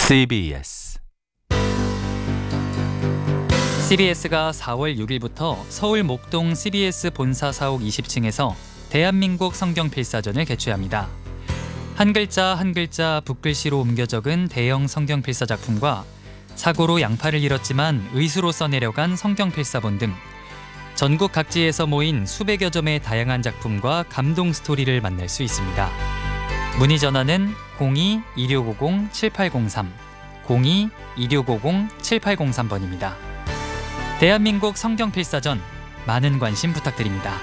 CBS CBS가 4월 6일부터 서울 목동 CBS 본사 사옥 20층에서 대한민국 성경 필사전을 개최합니다. 한 글자 한 글자 붓글씨로 옮겨 적은 대형 성경 필사 작품과 사고로 양팔을 잃었지만 의수로 써내려간 성경 필사본 등 전국 각지에서 모인 수백여 점의 다양한 작품과 감동 스토리를 만날 수 있습니다. 문의 전화는 02-2650-7803, 02-2650-7803번입니다. 대한민국 성경 필사전 많은 관심 부탁드립니다.